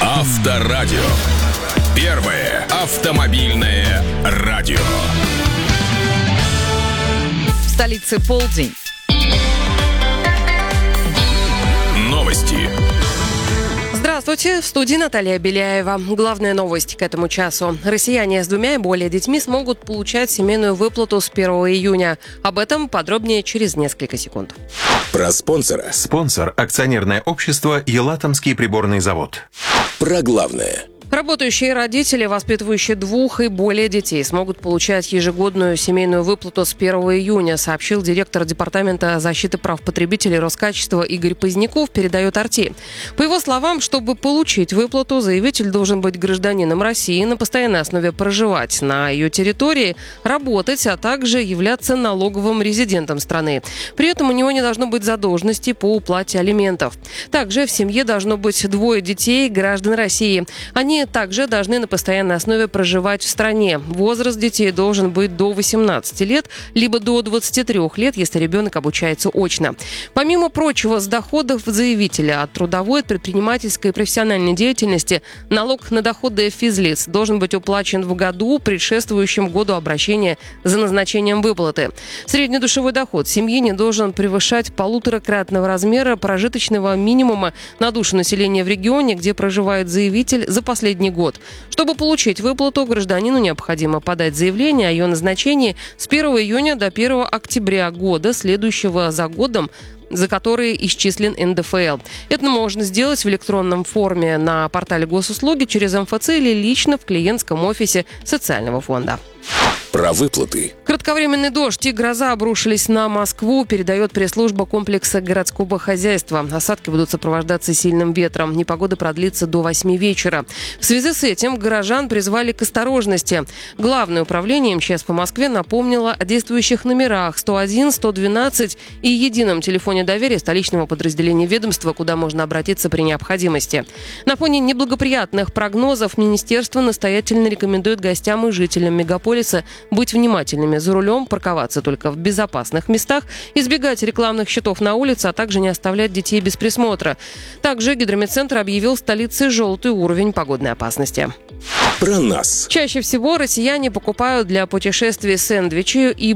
Авторадио. Первое автомобильное радио. В столице полдень. Новости. Здравствуйте, в студии Наталья Беляева. Главная новость к этому часу. Россияне с 2 и более детьми смогут получать семейную выплату с 1 июня. Об этом подробнее через несколько секунд. Про спонсора. Спонсор – акционерное общество «Елатомский приборный завод». Про главное. Работающие родители, воспитывающие 2 и более детей, смогут получать ежегодную семейную выплату с 1 июня, сообщил директор Департамента защиты прав потребителей Роскачества Игорь Поздняков, передает «Арти». По его словам, чтобы получить выплату, заявитель должен быть гражданином России, на постоянной основе проживать на ее территории, работать, а также являться налоговым резидентом страны. При этом у него не должно быть задолженности по уплате алиментов. Также в семье должно быть 2 детей граждан России. Они также должны на постоянной основе проживать в стране. Возраст детей должен быть до 18 лет, либо до 23 лет, если ребенок обучается очно. Помимо прочего, с доходов заявителя от трудовой, предпринимательской и профессиональной деятельности налог на доходы физлиц должен быть уплачен в году, предшествующем году обращения за назначением выплаты. Среднедушевой доход семьи не должен превышать 1,5-кратного размера прожиточного минимума на душу населения в регионе, где проживает заявитель за последний год. Чтобы получить выплату, гражданину необходимо подать заявление о ее назначении с 1 июня до 1 октября года, следующего за годом, за которые исчислен НДФЛ. Это можно сделать в электронном форме на портале госуслуги, через МФЦ или лично в клиентском офисе социального фонда. Про выплаты. Кратковременный дождь и гроза обрушились на Москву, передает пресс-служба комплекса городского хозяйства. Осадки будут сопровождаться сильным ветром. Непогода продлится до 8 вечера. В связи с этим горожан призвали к осторожности. Главное управление МЧС по Москве напомнило о действующих номерах 101, 112 и едином телефоне доверия столичного подразделения ведомства, куда можно обратиться при необходимости. На фоне неблагоприятных прогнозов министерство настоятельно рекомендует гостям и жителям мегаполиса быть внимательными за рулем, парковаться только в безопасных местах, избегать рекламных щитов на улице, а также не оставлять детей без присмотра. Также Гидрометцентр объявил в столице желтый уровень погодной опасности. Про нас. Чаще всего россияне покупают для путешествий сэндвичи и